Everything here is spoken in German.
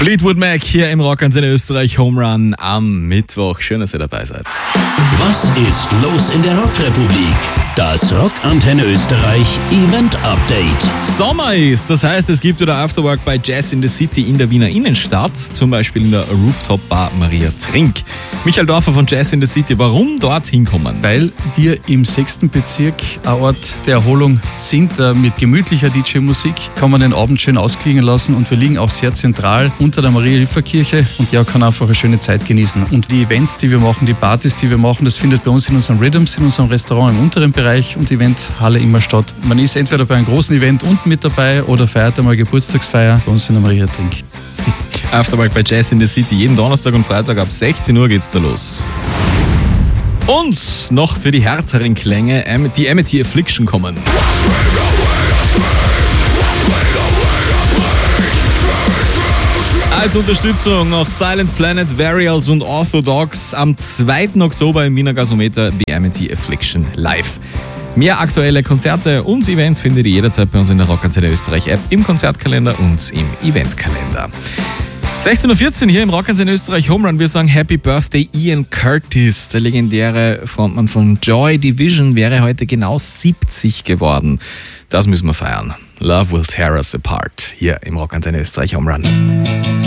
Fleetwood Mac hier im Rockantenne Österreich Home Run am Mittwoch. Schön, dass ihr dabei seid. Was ist los in der Rockrepublik? Das Rockantenne Österreich Event Update. Sommer ist, das heißt, es gibt wieder Afterwork bei Jazz in the City in der Wiener Innenstadt, zum Beispiel in der Rooftop Bar Maria Trink. Michael Dorfer von Jazz in the City, warum dorthin kommen? Weil wir im 6. Bezirk ein Ort der Erholung sind, mit gemütlicher DJ-Musik kann man den Abend schön ausklingen lassen und wir liegen auch sehr zentral unter der Maria-Hilfer-Kirche und der kann einfach eine schöne Zeit genießen. Und die Events, die wir machen, die Partys, die wir machen, das findet bei uns in unserem Rhythms, in unserem Restaurant im unteren Bereich und Eventhalle immer statt. Man ist entweder bei einem großen Event unten mit dabei oder feiert einmal Geburtstagsfeier bei uns in der Maria Trink. Afterwork bei Jazz in the City, jeden Donnerstag und Freitag ab 16 Uhr geht's da los. Und noch für die härteren Klänge die Amity Affliction kommen. Als Unterstützung noch Silent Planet, Varials und Orthodox am 2. Oktober im Wiener Gasometer die Amity Affliction live. Mehr aktuelle Konzerte und Events findet ihr jederzeit bei uns in der Rockantenne Österreich App, im Konzertkalender und im Eventkalender. 16.14 Uhr hier im Rockantenne Österreich Home Run. Wir sagen Happy Birthday Ian Curtis. Der legendäre Frontmann von Joy Division wäre heute genau 70 geworden. Das müssen wir feiern. Love will tear us apart hier im Rockantenne Österreich Home Run.